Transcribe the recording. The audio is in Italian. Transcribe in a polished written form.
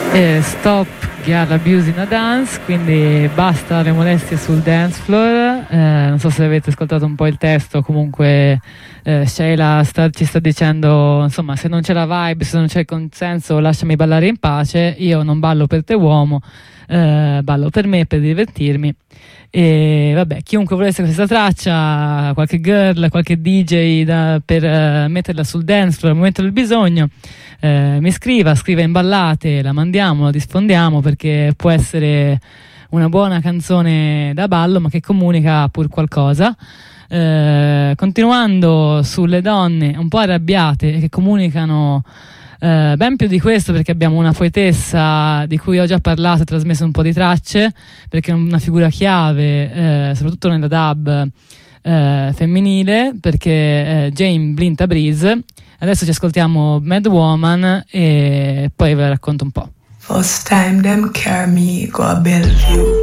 Stop Girl Abusing a Dance, quindi basta le molestie sul dance floor. Non so se avete ascoltato un po' il testo, comunque Sheila ci sta dicendo, insomma, se non c'è la vibe, se non c'è il consenso, lasciami ballare in pace, io non ballo per te uomo, ballo per me, per divertirmi. E vabbè, chiunque volesse questa traccia, qualche girl, qualche DJ per metterla sul dance floor al momento del bisogno, mi scriva in ballate, la mandiamo, la diffondiamo, perché può essere una buona canzone da ballo ma che comunica pur qualcosa. Continuando sulle donne un po' arrabbiate che comunicano ben più di questo, perché abbiamo una poetessa di cui ho già parlato e trasmesso un po' di tracce, perché è una figura chiave soprattutto nella dub femminile, perché è Jane Blinta Breeze. Adesso ci ascoltiamo Mad Woman e poi ve la racconto un po'. First time them carry me go a Bellevue.